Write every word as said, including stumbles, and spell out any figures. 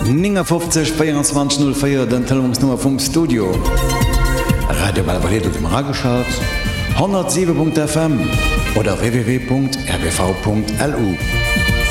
fünfzig vierundzwanzig null vier den Telefonsnummer vom Studio. Radio Balvalet auf dem Radioschalt hundertsieben Punkt F M oder w w w Punkt r b v Punkt l u.